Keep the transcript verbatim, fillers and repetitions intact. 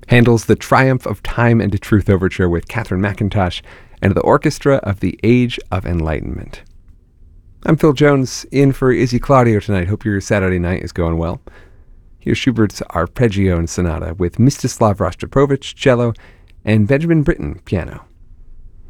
Handel's The Triumph of Time and Truth Overture with Catherine McIntosh and the Orchestra of the Age of Enlightenment. I'm Phil Jones, in for Izzy Claudio tonight. Hope your Saturday night is going well. Here's Schubert's Arpeggio and Sonata with Mstislav Rostropovich, cello, and Benjamin Britten, piano.